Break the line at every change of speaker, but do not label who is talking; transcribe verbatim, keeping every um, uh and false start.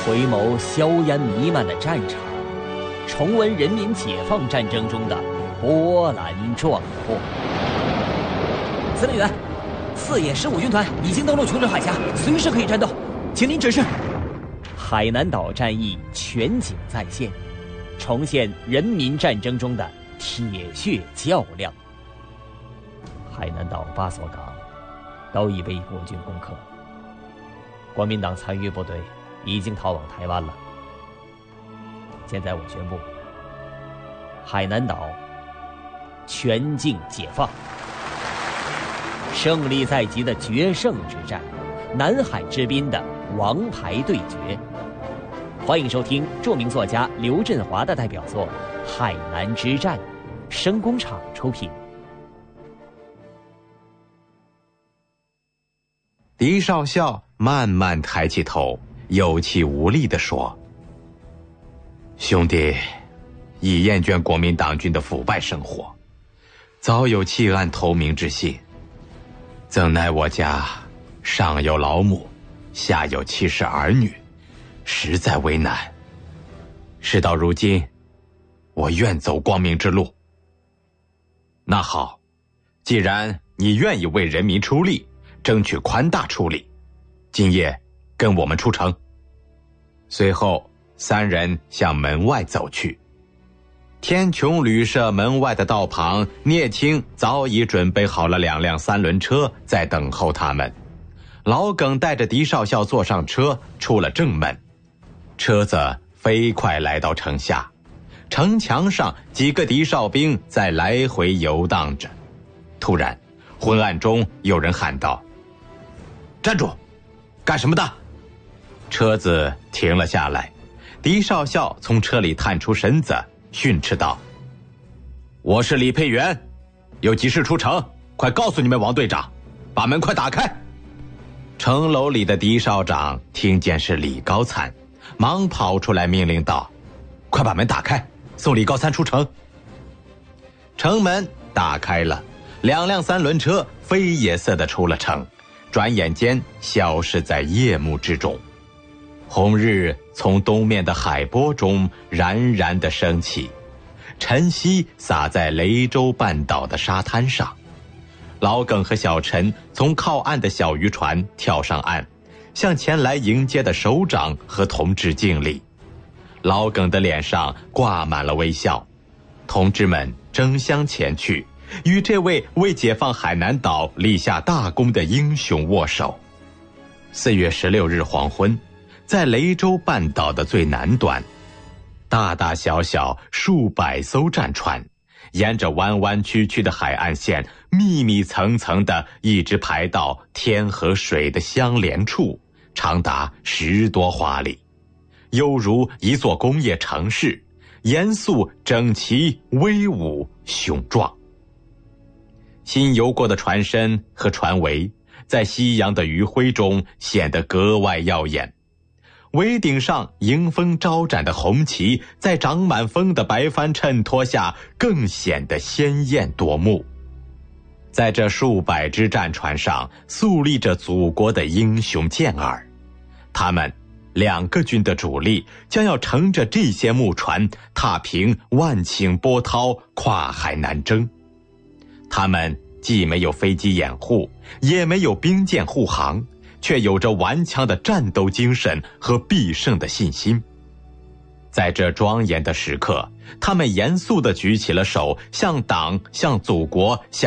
回眸硝烟弥漫的战场，重温人民解放战争中的波澜壮阔。司令员，四野十五军团已经登陆琼州海峡，随时可以战斗，请您指示。海南岛战役全景再现，重现人民战争中的铁血较量。海南岛八所港都已被国军攻克，国民党残余部队已经逃往台湾了。现在我宣布，海南岛全境解放，胜利在即的决胜之战，南海之滨的王牌对决。欢迎收听著名作家刘振华的代表作《海南之战》，声工厂出品。
狄少校慢慢抬起头，有气无力地说：兄弟，已厌倦国民党军的腐败生活，早有弃暗投明之心。怎奈我家上有老母，下有七十儿女，实在为难。事到如今，我愿走光明之路。那好，既然你愿意为人民出力，争取宽大处理，今夜跟我们出城。随后三人向门外走去。天穹旅社门外的道旁，聂青早已准备好了两辆三轮车在等候他们。老耿带着狄少校坐上车，出了正门。车子飞快来到城下，城墙上几个狄少兵在来回游荡着。突然昏暗中有人喊道：站住，干什么的？车子停了下来，狄少校从车里探出身子，训斥道：我是李佩元，有急事出城，快告诉你们王队长，把门快打开。城楼里的狄少长听见是李高参，忙跑出来命令道：快把门打开，送李高参出城。城门打开了，两辆三轮车飞也似的出了城，转眼间消失在夜幕之中。红日从东面的海波中冉冉地升起，晨曦洒在雷州半岛的沙滩上。老耿和小陈从靠岸的小渔船跳上岸，向前来迎接的首长和同志敬礼。老耿的脸上挂满了微笑，同志们争相前去，与这位为解放海南岛立下大功的英雄握手。四月十六日黄昏，在雷州半岛的最南端，大大小小数百艘战船沿着弯弯曲曲的海岸线，密密层层地一直排到天和水的相连处，长达十多华里，犹如一座工业城市，严肃整齐，威武雄壮。新游过的船身和船桅在夕阳的余晖中显得格外耀眼，桅顶上迎风招展的红旗在长满风的白帆衬托下更显得鲜艳夺目。在这数百只战船上肃立着祖国的英雄健儿，他们两个军的主力将要乘着这些木船踏平万顷波涛，跨海南征。他们既没有飞机掩护，也没有兵舰护航，却有着顽强的战斗精神和必胜的信心。在这庄严的时刻，他们严肃地举起了手，向党、向祖国、向